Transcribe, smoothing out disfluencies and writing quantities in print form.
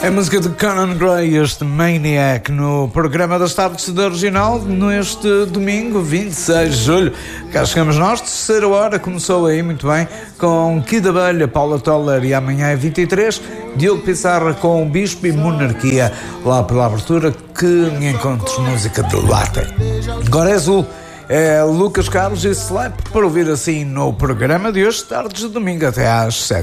A música de Conan Gray, este Maniac, no programa das tardes da Regional, neste domingo, 26 de julho. Cá chegamos nós, terceira hora, começou aí muito bem, com Kid Abelha, Paula Toller, e amanhã é 23, Diogo Pissarra com Bispo e Monarquia, lá pela abertura, que encontros música de lata. Agora é azul, é Lucas Carlos e Slap, para ouvir assim no programa de hoje, tardes de domingo até às 7.